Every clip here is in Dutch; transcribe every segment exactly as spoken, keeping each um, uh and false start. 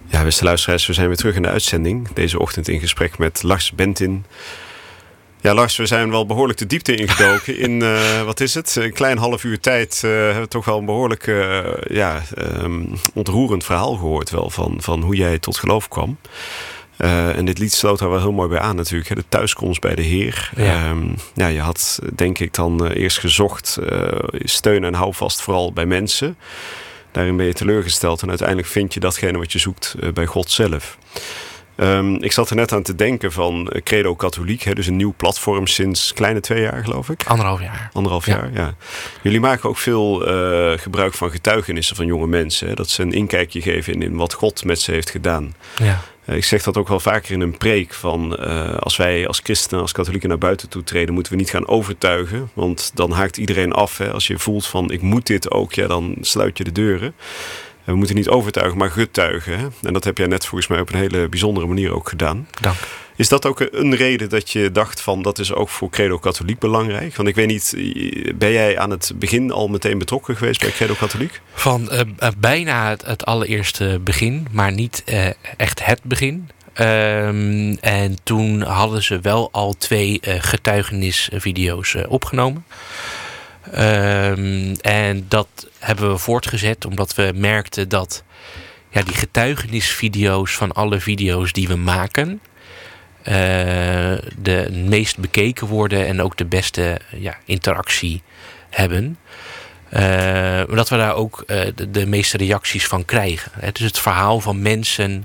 Ja, beste luisteraars, we zijn weer terug in de uitzending. Deze ochtend in gesprek met Lars Bentin. Ja, Lars, we zijn wel behoorlijk de diepte ingedoken. In, uh, wat is het? Een klein half uur tijd uh, hebben we toch wel een behoorlijk uh, ja, um, ontroerend verhaal gehoord wel van, van hoe jij tot geloof kwam. Uh, en dit lied sloot daar wel heel mooi bij aan natuurlijk. Hè? De thuiskomst bij de Heer. Ja. Um, ja, je had denk ik dan uh, eerst gezocht uh, steun en houvast vooral bij mensen. Daarin ben je teleurgesteld en uiteindelijk vind je datgene wat je zoekt uh, bij God zelf. Um, ik zat er net aan te denken van uh, Credo Katholiek. Hè, dus een nieuw platform sinds kleine twee jaar geloof ik. Anderhalf jaar. Anderhalf ja. jaar, ja. Jullie maken ook veel uh, gebruik van getuigenissen van jonge mensen. Hè, dat ze een inkijkje geven in, in wat God met ze heeft gedaan. Ja. Uh, ik zeg dat ook wel vaker in een preek. Van uh, als wij als christenen, als katholieken naar buiten toe treden, moeten we niet gaan overtuigen. Want dan haakt iedereen af. Hè. Als je voelt van ik moet dit ook, ja, dan sluit je de deuren. We moeten niet overtuigen, maar getuigen. Hè? En dat heb jij net volgens mij op een hele bijzondere manier ook gedaan. Dank. Is dat ook een reden dat je dacht van dat is ook voor Credo Katholiek belangrijk? Want ik weet niet, ben jij aan het begin al meteen betrokken geweest bij Credo Katholiek? Van uh, uh, bijna het, het allereerste begin, maar niet uh, echt het begin. Um, en toen hadden ze wel al twee uh, getuigenisvideo's uh, opgenomen. Um, en dat hebben we voortgezet omdat we merkten dat ja, die getuigenisvideo's van alle video's die we maken uh, de meest bekeken worden en ook de beste ja, interactie hebben. Uh, maar dat we daar ook uh, de, de meeste reacties van krijgen. Het is het verhaal van mensen.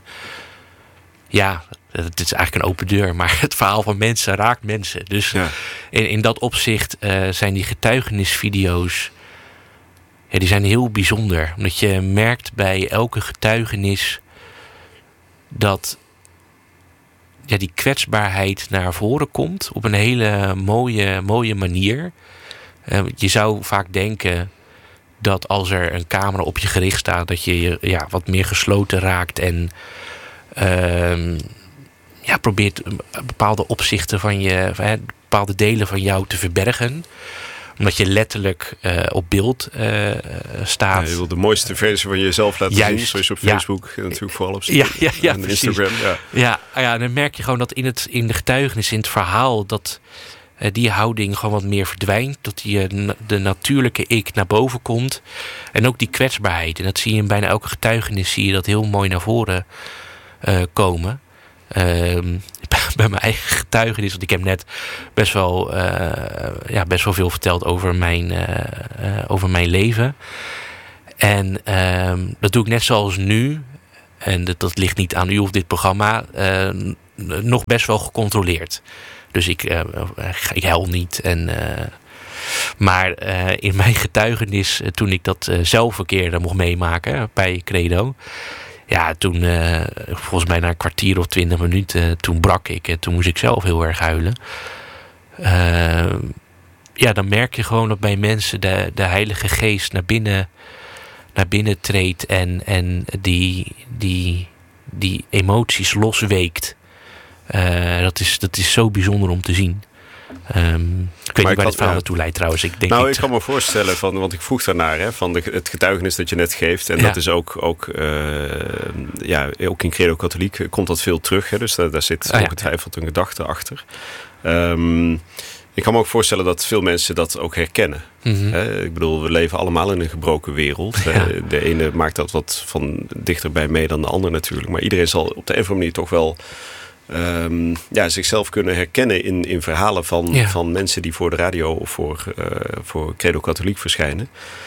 Ja, het is eigenlijk een open deur, maar het verhaal van mensen raakt mensen. Dus ja. in, in dat opzicht uh, zijn die getuigenisvideo's, ja, die zijn heel bijzonder. Omdat je merkt bij elke getuigenis dat ja, die kwetsbaarheid naar voren komt op een hele mooie, mooie manier. Uh, je zou vaak denken dat als er een camera op je gericht staat, dat je ja, wat meer gesloten raakt en Uh, ja, probeert bepaalde opzichten van je, van, bepaalde delen van jou te verbergen. Omdat je letterlijk uh, op beeld uh, staat. Ja, je wil de mooiste versie van jezelf laten Juist, zien. Zoals je op ja. Facebook natuurlijk vooral op ja, ja, ja, en Instagram. Ja. Ja, ja, en dan merk je gewoon dat in, het, in de getuigenis, in het verhaal, dat uh, die houding gewoon wat meer verdwijnt. Dat die, uh, de natuurlijke ik naar boven komt. En ook die kwetsbaarheid. En dat zie je in bijna elke getuigenis, zie je dat heel mooi naar voren Uh, komen. Uh, bij mijn eigen getuigenis, want ik heb net best wel, uh, ja, best wel veel verteld over mijn, uh, uh, over mijn leven. En uh, dat doe ik net zoals nu. En dat, dat ligt niet aan u of dit programma. Uh, nog best wel gecontroleerd. Dus ik, uh, ik huil niet. En, uh, maar uh, in mijn getuigenis, uh, toen ik dat uh, zelf een keer mocht meemaken bij Credo. Ja, toen, uh, volgens mij na een kwartier of twintig minuten, toen brak ik. En toen moest ik zelf heel erg huilen. Uh, ja, dan merk je gewoon dat bij mensen de, de Heilige Geest naar binnen, naar binnen treedt. En, en die, die, die emoties losweekt. Uh, dat, is, dat is zo bijzonder om te zien. Um, ik weet maar niet waar dit verhaal naartoe leidt trouwens. Ik denk nou, niet. Ik kan me voorstellen, van, want ik vroeg daarnaar, hè, van de, het getuigenis dat je net geeft. En ja. dat is ook, ook, uh, ja, ook in Credo Katholiek komt dat veel terug. Hè, dus daar, daar zit ah, ongetwijfeld ja. een gedachte achter. Um, ik kan me ook voorstellen dat veel mensen dat ook herkennen. Mm-hmm. Hè, ik bedoel, we leven allemaal in een gebroken wereld. Ja. De ene maakt dat wat van dichterbij mee dan de ander natuurlijk. Maar iedereen zal op de een of andere manier toch wel Um, ja, zichzelf kunnen herkennen in, in verhalen van, ja. van mensen die voor de radio of voor, uh, voor Credo Katholiek verschijnen.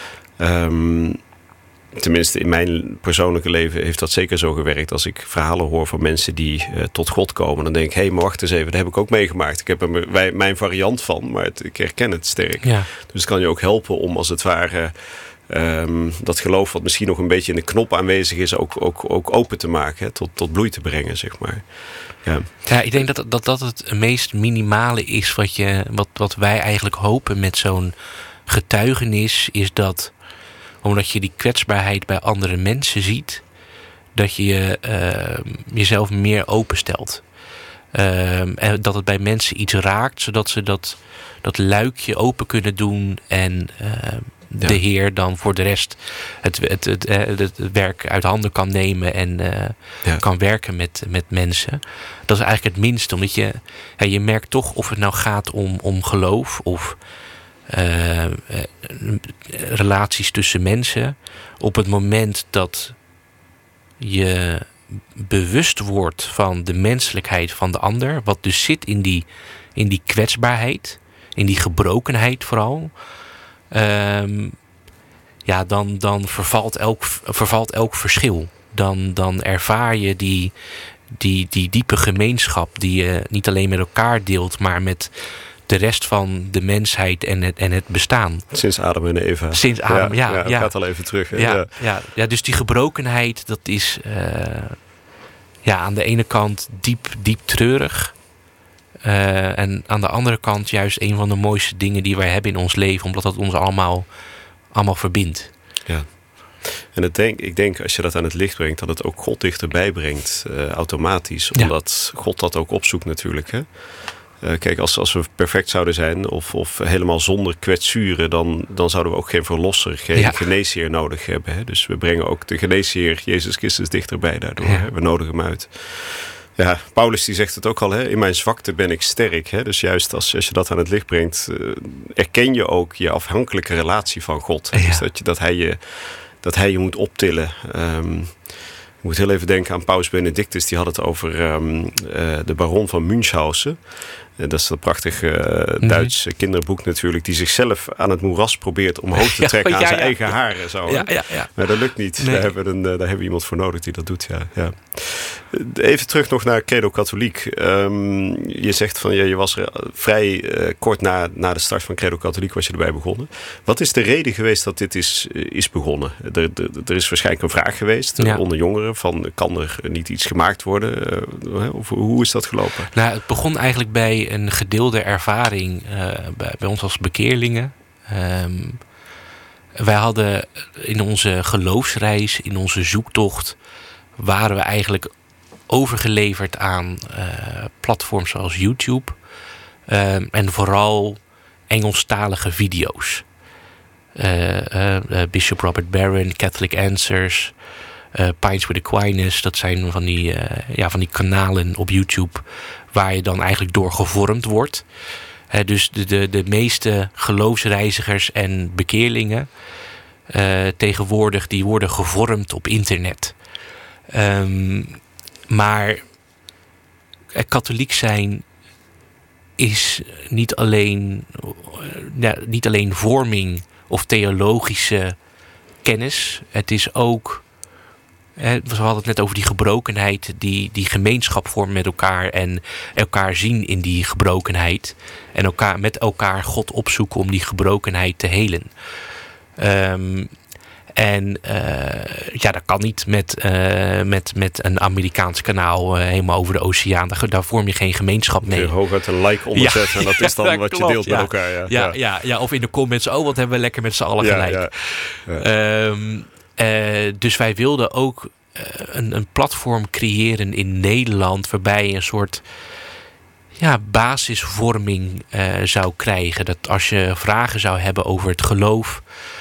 Um, tenminste, in mijn persoonlijke leven heeft dat zeker zo gewerkt. Als ik verhalen hoor van mensen die uh, tot God komen, dan denk ik, hé, hey, maar wacht eens even, dat heb ik ook meegemaakt. Ik heb er wij, mijn variant van, maar het, ik herken het sterk. Ja. Dus het kan je ook helpen om als het ware Um, dat geloof wat misschien nog een beetje in de knop aanwezig is, ook, ook, ook open te maken, hè, tot, tot bloei te brengen, zeg maar. Ja, ja ik denk dat, dat dat het meest minimale is wat, je, wat, wat wij eigenlijk hopen met zo'n getuigenis, is dat, omdat je die kwetsbaarheid bij andere mensen ziet, dat je uh, jezelf meer openstelt. Uh, en dat het bij mensen iets raakt, zodat ze dat, dat luikje open kunnen doen en uh, de ja. Heer dan voor de rest het, het, het, het, het werk uit handen kan nemen en uh, ja. kan werken met, met mensen. Dat is eigenlijk het minste. Omdat je, ja, je merkt toch of het nou gaat om, om geloof of uh, relaties tussen mensen. Op het moment dat je bewust wordt van de menselijkheid van de ander, wat dus zit in die, in die kwetsbaarheid, in die gebrokenheid vooral. Um, ja, dan, dan vervalt, elk, vervalt elk verschil. Dan, dan ervaar je die, die, die diepe gemeenschap die je niet alleen met elkaar deelt, maar met de rest van de mensheid en het, en het bestaan. Sinds Adam en Eva. Sinds Adam, ja. ja, ja, ja. gaat al even terug. Hè? Ja, Ja. Ja, ja, dus die gebrokenheid, dat is uh, ja, aan de ene kant diep, diep treurig. Uh, en aan de andere kant juist een van de mooiste dingen die wij hebben in ons leven, omdat dat ons allemaal, allemaal verbindt. Ja. En het denk, ik denk als je dat aan het licht brengt, dat het ook God dichterbij brengt, uh, automatisch. Omdat ja. God dat ook opzoekt natuurlijk. Hè? Uh, kijk, als, als we perfect zouden zijn of, of helemaal zonder kwetsuren, dan, dan zouden we ook geen verlosser, geen ja. geneesheer nodig hebben. Hè? Dus we brengen ook de geneesheer Jezus Christus dichterbij daardoor. Ja. Hè? We nodigen hem uit. Ja, Paulus die zegt het ook al, hè? In mijn zwakte ben ik sterk. Hè? Dus juist als, als je dat aan het licht brengt, uh, erken je ook je afhankelijke relatie van God. Ja. Dus dat, je, dat, hij je, dat hij je moet optillen. Um, ik moet heel even denken aan Paus Benedictus. Die had het over um, uh, de baron van Münchhausen. Uh, dat is dat prachtige uh, mm-hmm. Duits kinderboek natuurlijk. Die zichzelf aan het moeras probeert omhoog te trekken ja, ja, aan zijn ja, eigen ja. haren. Zo, ja, ja, ja. Maar dat lukt niet. Nee. Daar, hebben we een, daar hebben we iemand voor nodig die dat doet. Ja, ja. Even terug nog naar Credo Katholiek. Um, je zegt van ja, je was er vrij uh, kort na, na de start van Credo Katholiek was je erbij begonnen. Wat is de reden geweest dat dit is, is begonnen? Er, er, er is waarschijnlijk een vraag geweest ja. onder jongeren van kan er niet iets gemaakt worden? Uh, of, hoe is dat gelopen? Nou, het begon eigenlijk bij een gedeelde ervaring uh, bij, bij ons als bekeerlingen. Um, wij hadden in onze geloofsreis, in onze zoektocht, waren we eigenlijk overgeleverd aan uh, platforms zoals YouTube. Um, en vooral Engelstalige video's. Uh, uh, uh, Bishop Robert Barron, Catholic Answers, uh, Pints with Aquinas. Dat zijn van die, uh, ja, van die kanalen op YouTube waar je dan eigenlijk door gevormd wordt. Uh, dus de, de, de meeste geloofsreizigers en bekeerlingen uh, tegenwoordig die worden gevormd op internet. Um, maar katholiek zijn is niet alleen, ja, niet alleen vorming of theologische kennis. Het is ook, hè, we hadden het net over die gebrokenheid, die, die gemeenschap vormen met elkaar en elkaar zien in die gebrokenheid. En elkaar, met elkaar God opzoeken om die gebrokenheid te helen. Um, En uh, ja, dat kan niet met, uh, met, met een Amerikaans kanaal uh, helemaal over de oceaan. Daar, daar vorm je geen gemeenschap mee. Je hooguit een like onderzetten ja, en dat is dan ja, wat klopt, je deelt ja. met elkaar. Ja. Ja, ja. Ja, ja, of in de comments, oh wat hebben we lekker met z'n allen gelijk. Ja, ja. Ja. Um, uh, dus wij wilden ook uh, een, een platform creëren in Nederland waarbij je een soort ja, basisvorming uh, zou krijgen. Dat als je vragen zou hebben over het geloof,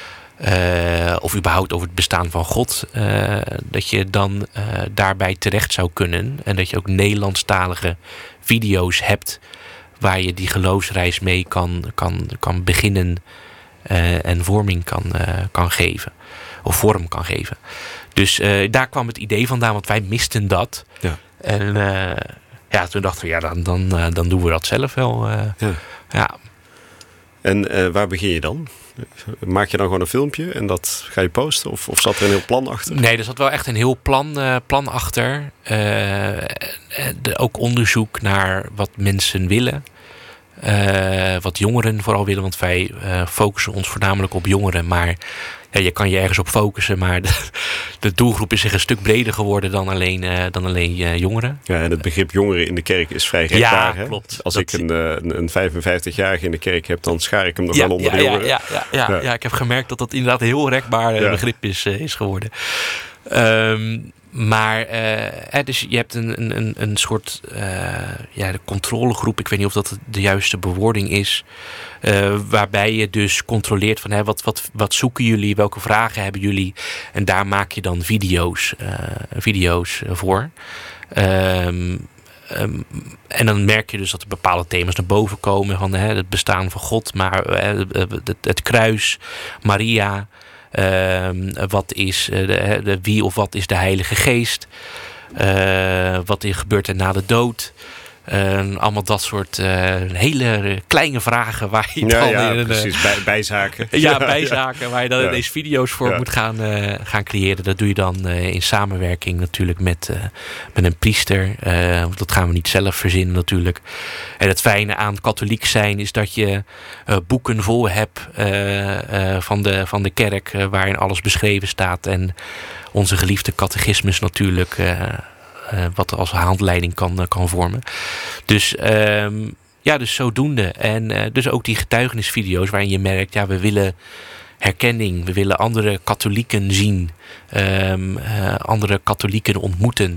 Uh, of überhaupt over het bestaan van God, uh, dat je dan uh, daarbij terecht zou kunnen. En dat je ook Nederlandstalige video's hebt waar je die geloofsreis mee kan, kan, kan beginnen uh, en vorming kan, uh, kan geven. Of vorm kan geven. Dus uh, daar kwam het idee vandaan, want wij misten dat. Ja. En uh, ja, toen dachten we, ja, dan, dan, uh, dan doen we dat zelf wel. Uh, ja. ja. En uh, waar begin je dan? Maak je dan gewoon een filmpje en dat ga je posten? Of, of zat er een heel plan achter? Nee, er zat wel echt een heel plan, uh, plan achter. Uh, de, ook onderzoek naar wat mensen willen. Uh, wat jongeren vooral willen. Want wij uh, focussen ons voornamelijk op jongeren. Maar ja, je kan je ergens op focussen. Maar de, de doelgroep is zich een stuk breder geworden dan alleen, uh, dan alleen uh, jongeren. Ja, en het begrip jongeren in de kerk is vrij rekbaar. Ja, klopt. Als dat... ik een, een, een vijfenvijftigjarige in de kerk heb, dan schaar ik hem nog ja, wel onder ja, de jongeren. Ja, ja, ja, ja. Ja. ja, ik heb gemerkt dat dat inderdaad een heel rekbaar uh, ja. begrip is, uh, is geworden. Um, maar uh, dus je hebt een, een, een soort uh, ja, de controlegroep. Ik weet niet of dat de juiste bewoording is. Uh, waarbij je dus controleert van hè, wat, wat, wat zoeken jullie, welke vragen hebben jullie. En daar maak je dan video's, uh, video's voor. Um, Um, en dan merk je dus dat er bepaalde thema's naar boven komen. Van hè, het bestaan van God, maar uh, het, het kruis, Maria. Uh, wat is uh, de, de, wie of wat is de Heilige Geest? Uh, wat er gebeurt er na de dood? Uh, allemaal dat soort uh, hele kleine vragen waar je ja, dan ja, in precies, bij, bijzaken. ja, ja, bijzaken waar je dan ja. deze video's voor ja. moet gaan, uh, gaan creëren. Dat doe je dan uh, in samenwerking natuurlijk met, uh, met een priester. Uh, dat gaan we niet zelf verzinnen natuurlijk. En het fijne aan katholiek zijn is dat je uh, boeken vol hebt uh, uh, van, de, van de kerk uh, waarin alles beschreven staat. En onze geliefde catechismus natuurlijk. Uh, Uh, wat als handleiding kan, uh, kan vormen. Dus um, ja, dus zodoende. En uh, dus ook die getuigenisvideo's waarin je merkt, ja, we willen herkenning. We willen andere katholieken zien. Um, uh, andere katholieken ontmoeten.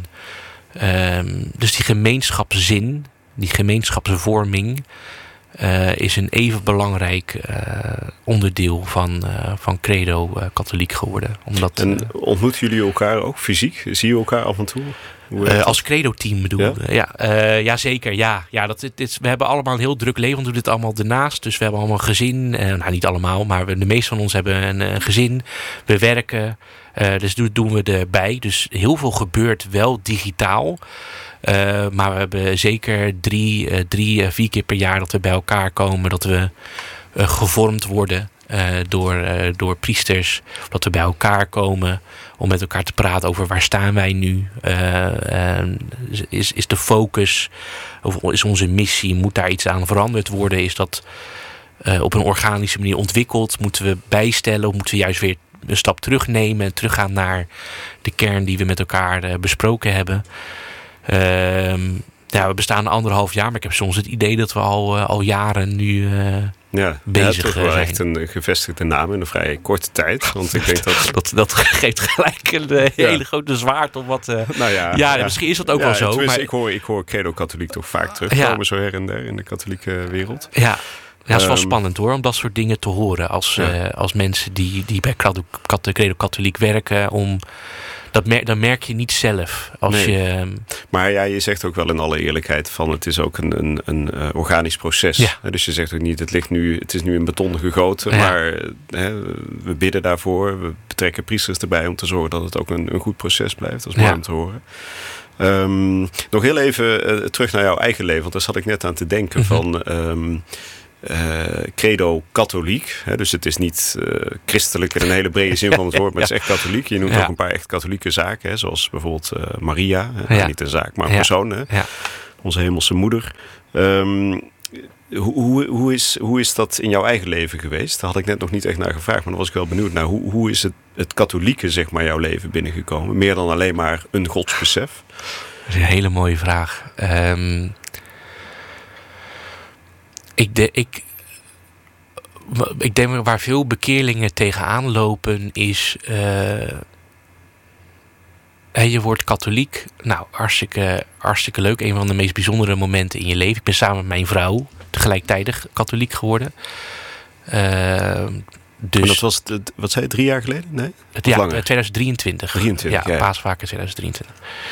Um, dus die gemeenschapszin, die gemeenschapsvorming Uh, is een even belangrijk uh, onderdeel van, uh, van Credo uh, Katholiek geworden. Omdat, en ontmoeten jullie elkaar ook fysiek? Zie je elkaar af en toe? Uh, als Credo-team bedoel je? Ja, ja, uh, ja, zeker. Ja. Ja, dat, dit is, we hebben allemaal een heel druk leven. We doen dit allemaal ernaast. Dus we hebben allemaal een gezin. Uh, nou, niet allemaal, maar we, de meeste van ons hebben een, een gezin. We werken. Uh, dus dat doen we erbij. Dus heel veel gebeurt wel digitaal. Uh, maar we hebben zeker drie, uh, drie uh, vier keer per jaar dat we bij elkaar komen. Dat we uh, gevormd worden uh, door, uh, door priesters. Dat we bij elkaar komen om met elkaar te praten over waar staan wij nu. Uh, uh, is, is de focus, of is onze missie, moet daar iets aan veranderd worden? Is dat uh, op een organische manier ontwikkeld? Moeten we bijstellen of moeten we juist weer een stap terugnemen en teruggaan naar de kern die we met elkaar uh, besproken hebben? Uh, ja, we bestaan anderhalf jaar, maar ik heb soms het idee dat we al, uh, al jaren nu uh, ja, bezig ja, toch zijn. wel echt een gevestigde naam in een vrij korte tijd. Want ik denk dat... dat, dat geeft gelijk een uh, ja. hele grote zwaard op wat... Uh, nou ja, ja, ja, misschien is dat ook ja, wel zo. Maar... Ik hoor, ik hoor Credo Katholiek toch vaak terugkomen, ja. zo her en der in de katholieke wereld. Ja. Ja, het is wel um, spannend hoor, om dat soort dingen te horen als, ja. uh, als mensen die, die bij Credo Katholiek werken. Om, dat mer- dan merk je niet zelf. Als nee. je, maar ja, je zegt ook wel in alle eerlijkheid van het is ook een, een, een uh, organisch proces. Ja. Dus je zegt ook niet, het ligt nu, het is nu in beton gegoten, ja. maar hè, we bidden daarvoor. We betrekken priesters erbij om te zorgen dat het ook een, een goed proces blijft. Dat is mooi ja. om te horen. Um, nog heel even uh, terug naar jouw eigen leven, want daar zat ik net aan te denken mm-hmm. van... Um, Uh, credo katholiek. Hè, dus het is niet uh, christelijk in een hele brede zin van het woord, maar ja. het is echt katholiek. Je noemt ja. ook een paar echt katholieke zaken, hè, zoals bijvoorbeeld uh, Maria. Hè, ja. Niet een zaak, maar een ja. persoon. Hè, ja. Onze hemelse moeder. Um, hoe, hoe, hoe, is, hoe is dat in jouw eigen leven geweest? Daar had ik net nog niet echt naar gevraagd, maar daar was ik wel benieuwd naar. Hoe, hoe is het, het katholieke, zeg maar, jouw leven binnengekomen? Meer dan alleen maar een godsbesef? Dat is een hele mooie vraag. Um... Ik, de, ik, ik denk waar veel bekeerlingen tegenaan lopen is... Uh, je wordt katholiek. Nou, hartstikke, hartstikke leuk. Een van de meest bijzondere momenten in je leven. Ik ben samen met mijn vrouw tegelijkertijd katholiek geworden. Uh, dus, en dat was, de, wat zei je, drie jaar geleden? Nee? Het, ja, tweeduizend drieëntwintig. drieëntwintig ja, ja. Paasvaker tweeduizend drieëntwintig.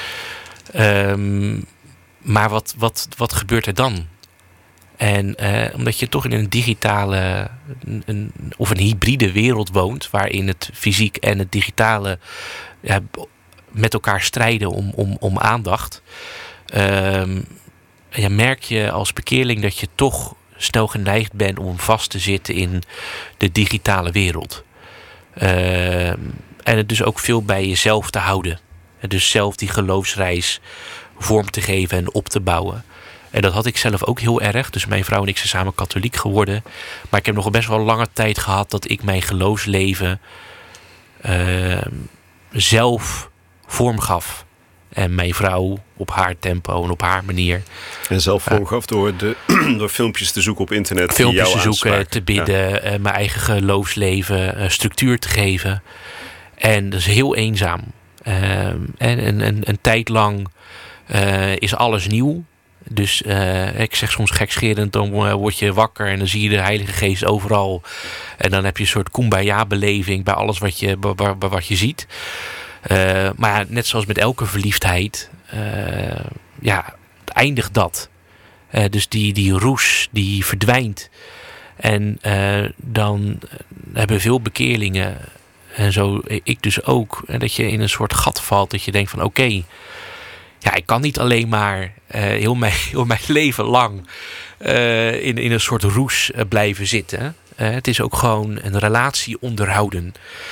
Um, maar wat, wat, wat gebeurt er dan? En uh, omdat je toch in een digitale een, een, of een hybride wereld woont... waarin het fysiek en het digitale ja, met elkaar strijden om, om, om aandacht... Um, ja, merk je als bekeerling dat je toch snel geneigd bent... om vast te zitten in de digitale wereld. Uh, en het dus ook veel bij jezelf te houden. En dus zelf die geloofsreis vorm te geven en op te bouwen... En dat had ik zelf ook heel erg. Dus mijn vrouw en ik zijn samen katholiek geworden. Maar ik heb nog best wel lange tijd gehad... dat ik mijn geloofsleven uh, zelf vorm gaf. En mijn vrouw op haar tempo en op haar manier. En zelf vorm gaf door, de, door filmpjes te zoeken op internet. Filmpjes te zoeken, aanspraken. te bidden. Ja. Uh, mijn eigen geloofsleven uh, structuur te geven. En dat is heel eenzaam. Uh, en een, een, een tijd lang uh, is alles nieuw. Dus uh, ik zeg soms gekscherend, dan uh, word je wakker en dan zie je de Heilige Geest overal. En dan heb je een soort kumbaya-beleving bij alles wat je, bij, bij wat je ziet. Uh, maar net zoals met elke verliefdheid, uh, ja, eindigt dat. Uh, dus die, die roes, die verdwijnt. En uh, dan hebben veel bekeerlingen, en zo ik dus ook, dat je in een soort gat valt. Dat je denkt van oké, okay, ja, ik kan niet alleen maar uh, heel, mijn, heel mijn leven lang uh, in, in een soort roes uh, blijven zitten. Uh, het is ook gewoon een relatie onderhouden.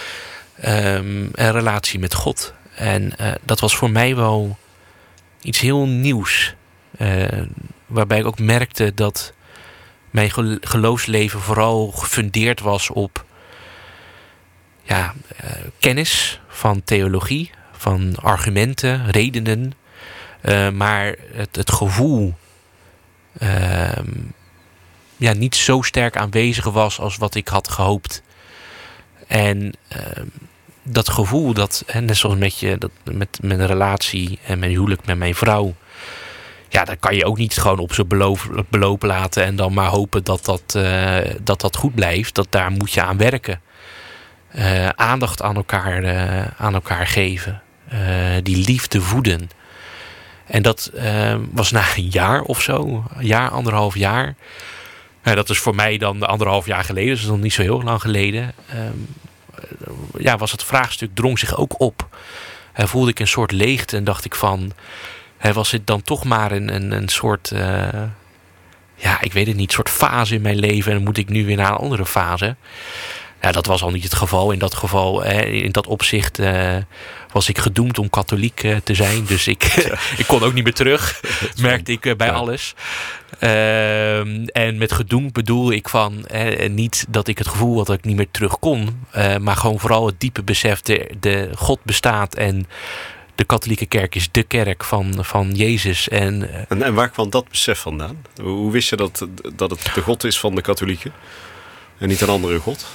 Um, een relatie met God. En uh, dat was voor mij wel iets heel nieuws. Uh, waarbij ik ook merkte dat mijn geloofsleven vooral gefundeerd was op ja, uh, kennis van theologie, van argumenten, redenen. Uh, maar het, het gevoel uh, ja, niet zo sterk aanwezig was als wat ik had gehoopt. En uh, dat gevoel, dat, net zoals met, je, dat, met mijn relatie en mijn huwelijk met mijn vrouw, ja, dat kan je ook niet gewoon op zijn beloof, beloop laten en dan maar hopen dat dat, uh, dat dat goed blijft. Dat daar moet je aan werken. Uh, aandacht aan elkaar, uh, aan elkaar geven. Uh, die liefde voeden. En dat uh, was na een jaar of zo. Een jaar, anderhalf jaar. Uh, dat is voor mij dan anderhalf jaar geleden. Dus dat is nog niet zo heel lang geleden. Uh, ja, was het vraagstuk drong zich ook op. Uh, voelde ik een soort leegte en dacht ik van, uh, was het dan toch maar een, een, een soort, uh, ja, ik weet het niet, soort fase in mijn leven en dan moet ik nu weer naar een andere fase. Ja, dat was al niet het geval. In dat geval, in dat opzicht, uh, was ik gedoemd om katholiek uh, te zijn. Dus ik, ja. ik kon ook niet meer terug, merkte ik uh, bij ja. alles. Uh, en met gedoemd bedoel ik van, uh, niet dat ik het gevoel had dat ik niet meer terug kon. Uh, maar gewoon vooral het diepe besef, de, de God bestaat en de katholieke kerk is de kerk van, van Jezus. En, uh, en, en waar kwam dat besef vandaan? Hoe wist je dat, dat het de God is van de katholieken en niet een andere God?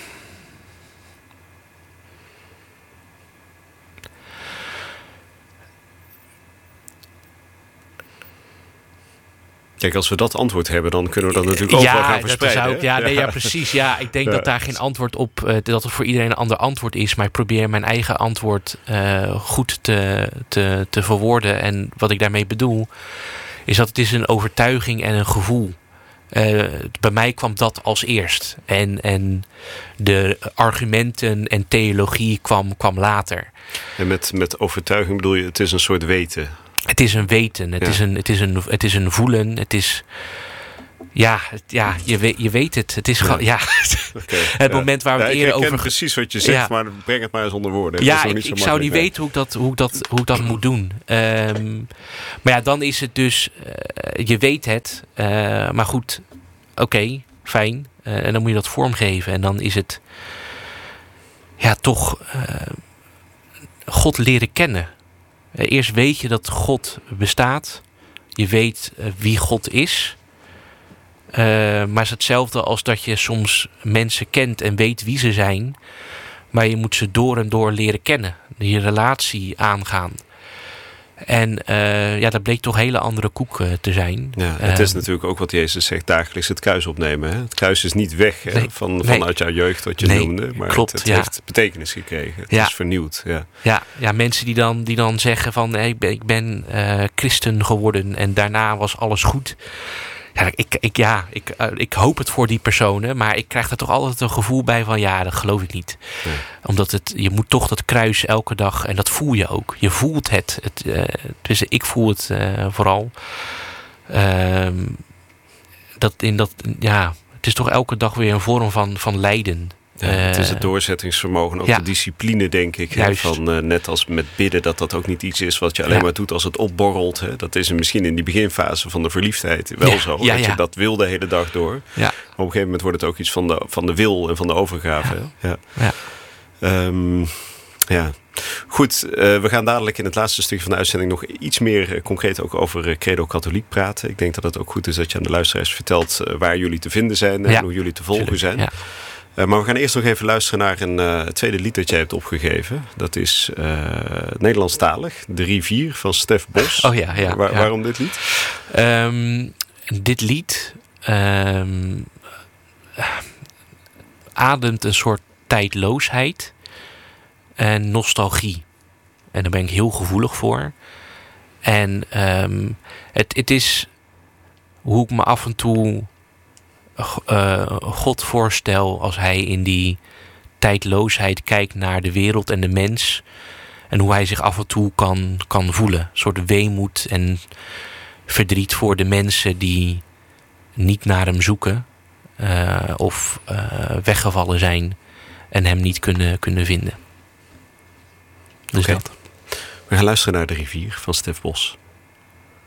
Kijk, als we dat antwoord hebben, dan kunnen we dat natuurlijk overal ja, gaan verspreiden. Dat is ook, ja, nee, ja, precies. Ja, ik denk ja. dat daar geen antwoord op, uh, dat het voor iedereen een ander antwoord is. Maar ik probeer mijn eigen antwoord uh, goed te, te, te verwoorden. En wat ik daarmee bedoel, is dat het is een overtuiging en een gevoel. Uh, bij mij kwam dat als eerst. En, en de argumenten en theologie kwam, kwam later. En met, met overtuiging bedoel je, het is een soort weten? Het is een weten, het, ja. is, een, het, is, een, het is een voelen, het is... Ja, ja je, weet, je weet het. Het is ja. gewoon... Ja, okay. het ja. moment waar we ja, het eerder over... Ik ken precies wat je zegt, ja. maar breng het maar eens onder woorden. Ja, niet ik, zo ik zou niet ja. weten hoe ik dat, hoe ik dat, hoe ik dat moet doen. Um, maar ja, dan is het dus... Uh, je weet het, uh, maar goed, oké, okay, fijn. Uh, en dan moet je dat vormgeven. En dan is het... Ja, toch... Uh, God leren kennen. Eerst weet je dat God bestaat. Je weet uh, wie God is. Uh, maar het is hetzelfde als dat je soms mensen kent en weet wie ze zijn. Maar je moet ze door en door leren kennen. Die relatie aangaan. En uh, ja, dat bleek toch hele andere koek uh, te zijn. Ja, het is uh, natuurlijk ook wat Jezus zegt, dagelijks het kruis opnemen. Hè? Het kruis is niet weg hè? Nee, van, nee. vanuit jouw jeugd wat je nee, noemde. Maar klopt, het, het ja. heeft betekenis gekregen. Het ja. is vernieuwd. Ja, ja, ja mensen die dan, die dan zeggen van hey, ik ben, ik ben uh, christen geworden en daarna was alles goed. Ja, ik, ik, ja ik, uh, ik hoop het voor die personen, maar ik krijg er toch altijd een gevoel bij van ja, dat geloof ik niet. Nee. Omdat het, je moet toch dat kruis elke dag, en dat voel je ook. Je voelt het. het uh, dus ik voel het uh, vooral. Uh, dat in dat, ja, het is toch elke dag weer een vorm van, van lijden. Ja, het is het doorzettingsvermogen, ook ja. de discipline, denk ik. Hè, van, uh, net als met bidden, dat dat ook niet iets is wat je alleen ja. maar doet als het opborrelt. Hè. Dat is misschien in die beginfase van de verliefdheid wel ja. zo. Ja, dat ja. je dat wil de hele dag door. Ja. Maar op een gegeven moment wordt het ook iets van de, van de wil en van de overgave. Ja. Ja. Ja. Um, ja. Goed, uh, we gaan dadelijk in het laatste stukje van de uitzending nog iets meer uh, concreet ook over uh, Credo Katholiek praten. Ik denk dat het ook goed is dat je aan de luisteraars vertelt uh, waar jullie te vinden zijn en ja. hoe jullie te volgen zijn. Ja. Uh, maar we gaan eerst nog even luisteren naar een uh, tweede lied dat jij hebt opgegeven. Dat is uh, Nederlandstalig, De Rivier van Stef Bos. Oh ja, ja, Waar, ja. Waarom dit lied? Um, dit lied um, ademt een soort tijdloosheid en nostalgie. En daar ben ik heel gevoelig voor. En um, het, het is hoe ik me af en toe uh, God voorstel als hij in die tijdloosheid kijkt naar de wereld en de mens. En hoe hij zich af en toe kan, kan voelen. Een soort weemoed en verdriet voor de mensen die niet naar hem zoeken. Uh, of uh, weggevallen zijn en hem niet kunnen, kunnen vinden. Dus okay. dat. We gaan luisteren naar De Rivier van Stef Bos.